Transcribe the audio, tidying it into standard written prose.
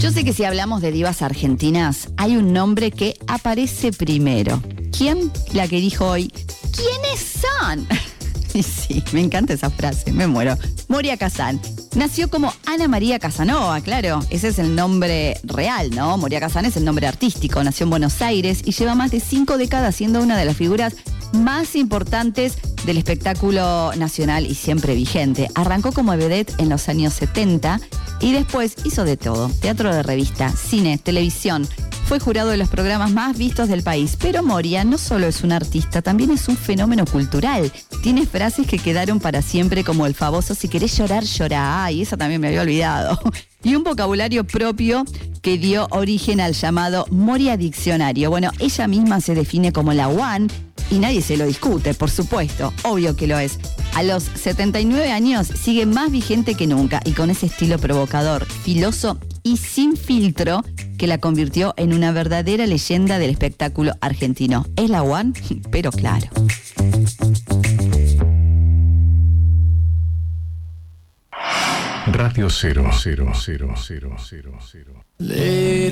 Yo sé que si hablamos de divas argentinas, hay un nombre que aparece primero. ¿Quién? La que dijo hoy, ¿quiénes son? Y sí, me encanta esa frase, me muero. Moria Kazan. Nació como Ana María Casanova, claro. Ese es el nombre real, ¿no? Moria Kazan es el nombre artístico. Nació en Buenos Aires y lleva más de 5 décadas siendo una de las figuras más importantes del espectáculo nacional y siempre vigente. Arrancó como vedette en los años 70 y después hizo de todo. Teatro de revista, cine, televisión. Fue jurado de los programas más vistos del país. Pero Moria no solo es una artista, también es un fenómeno cultural. Tiene frases que quedaron para siempre, como el famoso "si querés llorar, llorá". Ay, eso también me había olvidado. Y un vocabulario propio que dio origen al llamado Moria Diccionario. Bueno, ella misma se define como la One y nadie se lo discute, por supuesto. Obvio que lo es. A los 79 años sigue más vigente que nunca y con ese estilo provocador, filoso y sin filtro que la convirtió en una verdadera leyenda del espectáculo argentino. ¿Es la One? Pero claro. Radio 0.